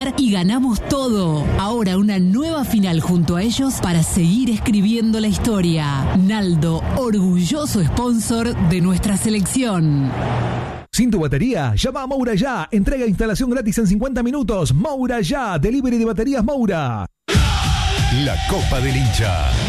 ganar y ganamos todo. Ahora una nueva final junto a ellos para seguir escribiendo la historia. Naldo, orgulloso sponsor de nuestra selección. ¿Sin tu batería? Llama a Moura Ya. Entrega e instalación gratis en 50 minutos. Moura Ya. Delivery de baterías Moura. La Copa del Hincha.